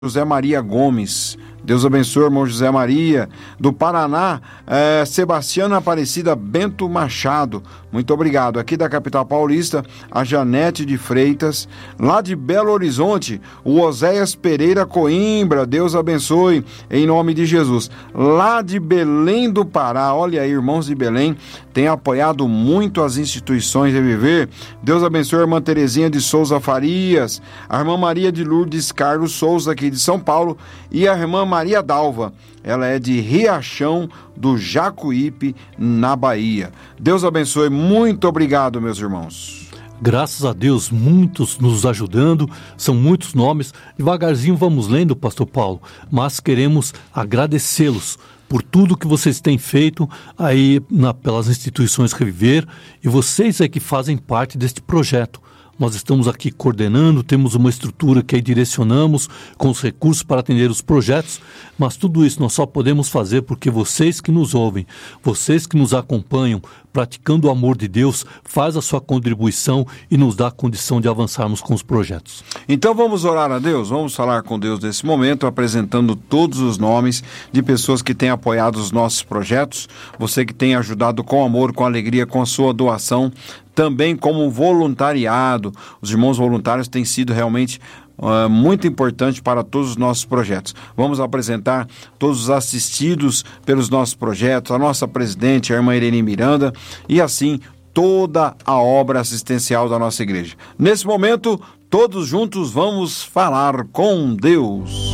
José Maria Gomes. Deus abençoe, irmão José Maria. Do Paraná, Sebastiana Aparecida Bento Machado. Muito obrigado. Aqui da capital paulista, a Janete de Freitas. Lá de Belo Horizonte, o Oséias Pereira Coimbra. Deus abençoe, em nome de Jesus. Lá de Belém do Pará, olha aí, irmãos de Belém, tem apoiado muito as instituições Reviver. Deus abençoe a irmã Terezinha de Souza Farias, a irmã Maria de Lourdes Carlos Souza, aqui de São Paulo, e a irmã Maria Dalva. Ela é de Riachão do Jacuípe, na Bahia. Deus abençoe. Muito obrigado, meus irmãos. Graças a Deus, muitos nos ajudando, são muitos nomes. Devagarzinho vamos lendo, pastor Paulo, mas queremos agradecê-los por tudo que vocês têm feito aí pelas instituições Reviver, e vocês é que fazem parte deste projeto. Nós estamos aqui coordenando, temos uma estrutura que aí direcionamos com os recursos para atender os projetos, mas tudo isso nós só podemos fazer porque vocês que nos ouvem, vocês que nos acompanham, praticando o amor de Deus, faz a sua contribuição e nos dá a condição de avançarmos com os projetos. Então vamos orar a Deus, vamos falar com Deus nesse momento, apresentando todos os nomes de pessoas que têm apoiado os nossos projetos, você que tem ajudado com amor, com alegria, com a sua doação, também como voluntariado. Os irmãos voluntários têm sido realmente muito importante para todos os nossos projetos. Vamos apresentar todos os assistidos pelos nossos projetos, a nossa presidente, a irmã Irene Miranda, e assim toda a obra assistencial da nossa igreja. Nesse momento, todos juntos vamos falar com Deus.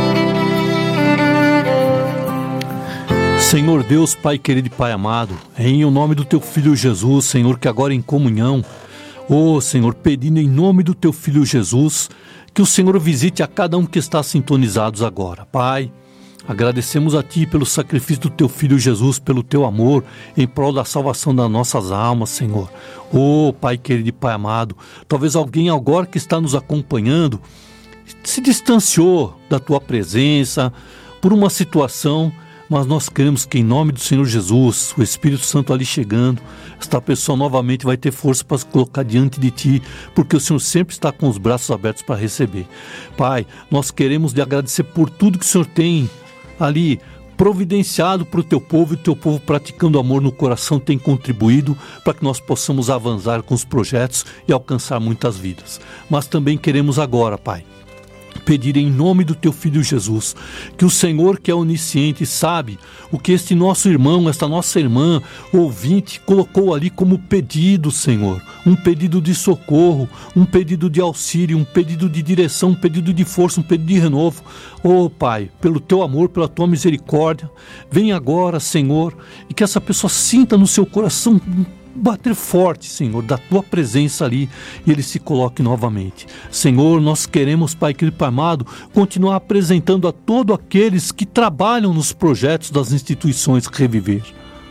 Senhor Deus, Pai querido e Pai amado, em o nome do Teu Filho Jesus, Senhor, que agora em comunhão, Senhor, pedindo em nome do Teu Filho Jesus, que o Senhor visite a cada um que está sintonizados agora. Pai, agradecemos a Ti pelo sacrifício do Teu Filho Jesus, pelo Teu amor, em prol da salvação das nossas almas, Senhor. Pai querido e Pai amado, talvez alguém agora que está nos acompanhando se distanciou da Tua presença por uma situação, mas nós queremos que em nome do Senhor Jesus, o Espírito Santo ali chegando, esta pessoa novamente vai ter força para se colocar diante de Ti, porque o Senhor sempre está com os braços abertos para receber. Pai, nós queremos lhe agradecer por tudo que o Senhor tem ali providenciado para o Teu povo, e o Teu povo praticando amor no coração tem contribuído para que nós possamos avançar com os projetos e alcançar muitas vidas. Mas também queremos agora, Pai, pedir em nome do Teu Filho Jesus, que o Senhor, que é onisciente, sabe o que este nosso irmão, esta nossa irmã ouvinte colocou ali como pedido, Senhor, um pedido de socorro, um pedido de auxílio, um pedido de direção, um pedido de força, um pedido de renovo. Pai, pelo Teu amor, pela Tua misericórdia, vem agora, Senhor, e que essa pessoa sinta no seu coração bater forte, Senhor, da Tua presença ali, e ele se coloque novamente. Senhor, nós queremos, Pai querido, Pai amado, continuar apresentando a todos aqueles que trabalham nos projetos das instituições Reviver.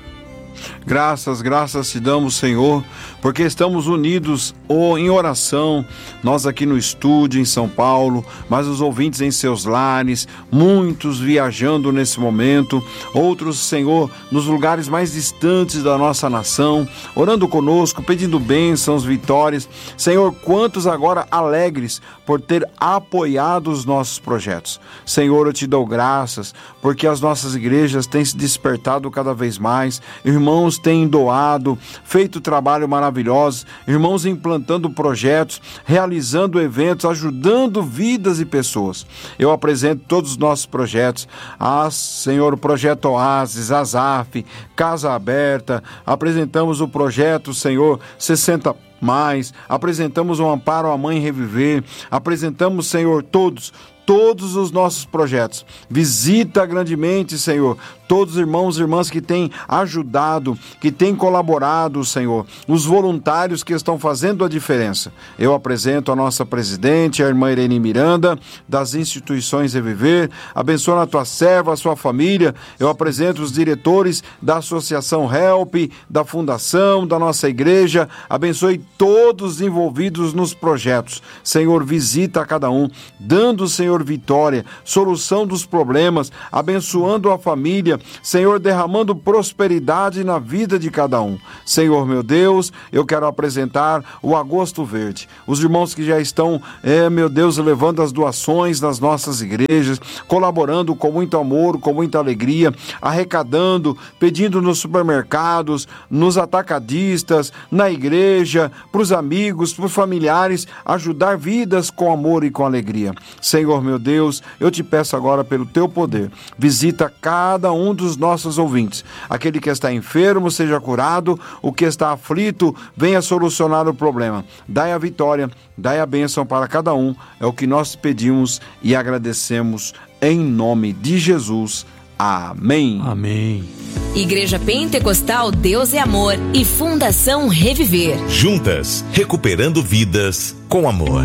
Graças te damos, Senhor, porque estamos unidos em oração, nós aqui no estúdio em São Paulo, mas os ouvintes em seus lares, muitos viajando nesse momento, outros, Senhor, nos lugares mais distantes da nossa nação, orando conosco, pedindo bênçãos, vitórias. Senhor, quantos agora alegres por ter apoiado os nossos projetos. Senhor, eu Te dou graças, porque as nossas igrejas têm se despertado cada vez mais, irmãos têm doado, feito trabalho maravilhoso, irmãos implantando projetos, realizando eventos, ajudando vidas e pessoas. Eu apresento todos os nossos projetos, Senhor, o Projeto Oásis, Azaf, Casa Aberta, apresentamos o projeto, Senhor, 60+, apresentamos o Amparo à Mãe Reviver, apresentamos, Senhor, todos os nossos projetos. Visita grandemente, Senhor, todos os irmãos e irmãs que têm ajudado, que têm colaborado, Senhor, os voluntários que estão fazendo a diferença. Eu apresento a nossa presidente, a irmã Irene Miranda, das instituições Reviver, abençoa a Tua serva, a sua família. Eu apresento os diretores da Associação Help, da Fundação, da nossa igreja, abençoe todos os envolvidos nos projetos. Senhor, visita a cada um, dando, Senhor, Senhor, vitória, solução dos problemas, abençoando a família, Senhor, derramando prosperidade na vida de cada um. Senhor, meu Deus, eu quero apresentar o Agosto Verde. Os irmãos que já estão, meu Deus, levando as doações nas nossas igrejas, colaborando com muito amor, com muita alegria, arrecadando, pedindo nos supermercados, nos atacadistas, na igreja, para os amigos, para os familiares, ajudar vidas com amor e com alegria. Senhor, meu Deus, eu te peço agora pelo teu poder, visita cada um dos nossos ouvintes. Aquele que está enfermo seja curado, o que está aflito venha solucionar o problema. Dai a vitória, dai a bênção para cada um, é o que nós pedimos e agradecemos em nome de Jesus. Amém. Amém. Igreja Pentecostal Deus é Amor e Fundação Reviver. Juntas, recuperando vidas com amor.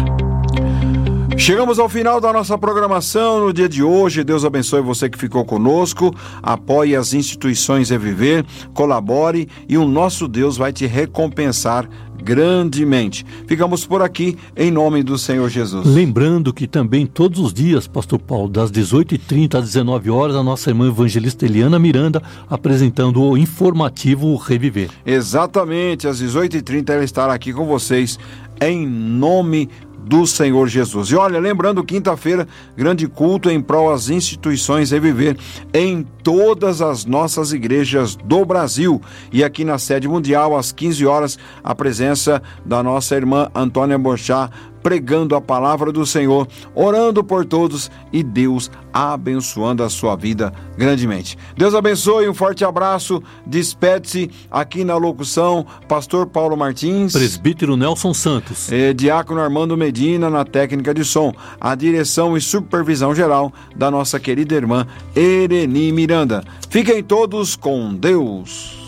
Chegamos ao final da nossa programação no dia de hoje. Deus abençoe você que ficou conosco. Apoie as instituições Reviver, colabore e o nosso Deus vai te recompensar grandemente. Ficamos por aqui em nome do Senhor Jesus. Lembrando que também todos os dias, Pastor Paulo, das 18h30 às 19 horas, a nossa irmã evangelista Eliana Miranda apresentando o informativo Reviver. Exatamente, às 18h30 ela estará aqui com vocês em nome do Senhor Jesus. E olha, lembrando, quinta-feira, grande culto em prol às instituições Reviver em todas as nossas igrejas do Brasil. E aqui na sede mundial, às 15 horas, a presença da nossa irmã Antônia Borchá, pregando a palavra do Senhor, orando por todos e Deus abençoando a sua vida grandemente. Deus abençoe, um forte abraço, despede-se aqui na locução, pastor Paulo Martins, presbítero Nelson Santos, diácono Armando Medina na técnica de som, a direção e supervisão geral da nossa querida irmã Ereni Miranda. Fiquem todos com Deus.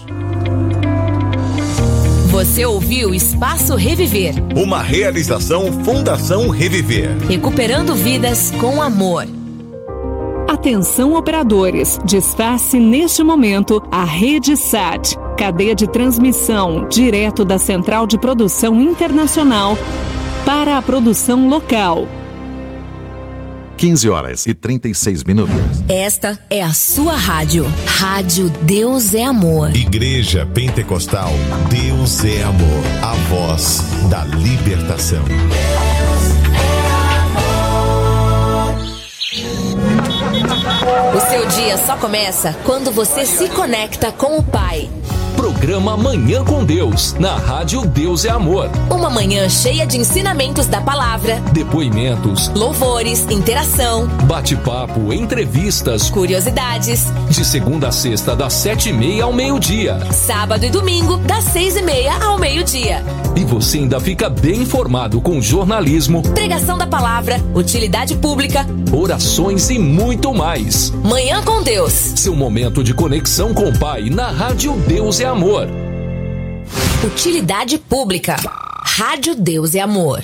Você ouviu Espaço Reviver. Uma realização Fundação Reviver. Recuperando vidas com amor. Atenção operadores, desface neste momento a Rede SAT, cadeia de transmissão direto da Central de Produção Internacional para a produção local. 15h36. Esta é a sua rádio. Rádio Deus é Amor. Igreja Pentecostal Deus é Amor. A voz da libertação. O seu dia só começa quando você se conecta com o Pai. Programa Manhã com Deus, na Rádio Deus é Amor. Uma manhã cheia de ensinamentos da palavra, depoimentos, louvores, interação, bate-papo, entrevistas, curiosidades. De segunda a sexta, das 7h30 ao meio-dia. Sábado e domingo, das 6h30 ao meio-dia. E você ainda fica bem informado com jornalismo, pregação da palavra, utilidade pública, orações e muito mais. Manhã com Deus. Seu momento de conexão com o Pai na Rádio Deus é Amor. Utilidade pública. Rádio Deus é Amor.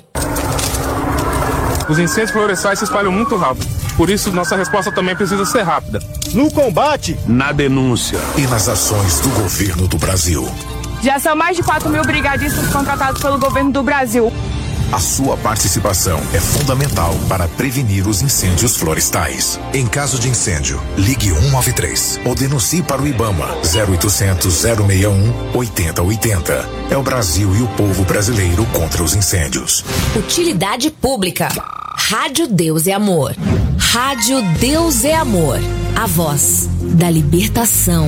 Os incêndios florestais se espalham muito rápido. Por isso, nossa resposta também precisa ser rápida. No combate, na denúncia e nas ações do governo do Brasil. Já são mais de 4.000 brigadistas contratados pelo governo do Brasil. A sua participação é fundamental para prevenir os incêndios florestais. Em caso de incêndio, ligue 193 ou denuncie para o IBAMA 0800 061 8080. É o Brasil e o povo brasileiro contra os incêndios. Utilidade pública. Rádio Deus é Amor. Rádio Deus é Amor. A voz da libertação.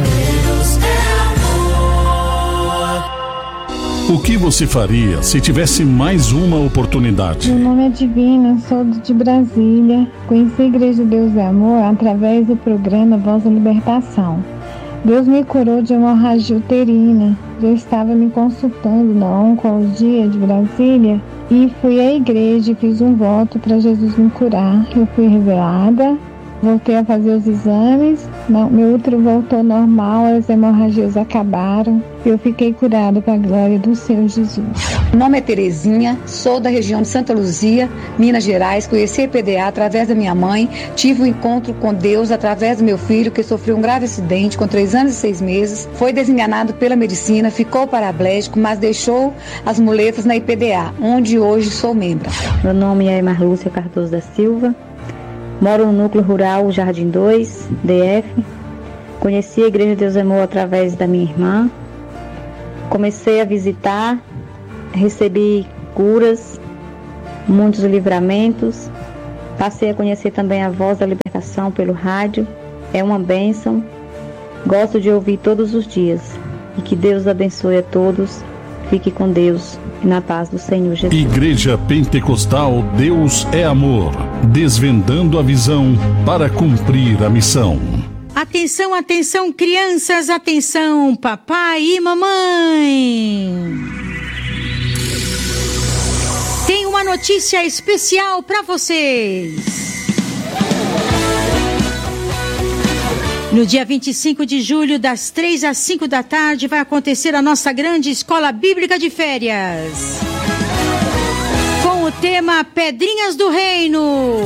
O que você faria se tivesse mais uma oportunidade? Meu nome é Divina, sou de Brasília. Conheci a Igreja Deus é Amor através do programa Voz da Libertação. Deus me curou de hemorragia uterina. Eu estava me consultando na oncologia de Brasília e fui à igreja e fiz um voto para Jesus me curar. Eu fui revelada. Voltei a fazer os exames, meu útero voltou normal, as hemorragias acabaram e eu fiquei curada para a glória do Senhor Jesus. Meu nome é Terezinha, sou da região de Santa Luzia, Minas Gerais, conheci a EPDA através da minha mãe, tive um encontro com Deus através do meu filho que sofreu um grave acidente com 3 anos e 6 meses, foi desenganado pela medicina, ficou paraplégico, mas deixou as muletas na EPDA, onde hoje sou membro. Meu nome é Marlúcia Cardoso da Silva. Moro no núcleo rural Jardim 2, DF. Conheci a Igreja Deus é Amor através da minha irmã. Comecei a visitar, recebi curas, muitos livramentos. Passei a conhecer também a Voz da Libertação pelo rádio. É uma bênção. Gosto de ouvir todos os dias. E que Deus abençoe a todos. Fique com Deus e na paz do Senhor Jesus. Igreja Pentecostal Deus é Amor. Desvendando a visão para cumprir a missão. Atenção, atenção, crianças, atenção, papai e mamãe. Tem uma notícia especial para vocês. No dia 25 de julho, das 3 às 5 da tarde, vai acontecer a nossa grande escola bíblica de férias. Com o tema Pedrinhas do Reino.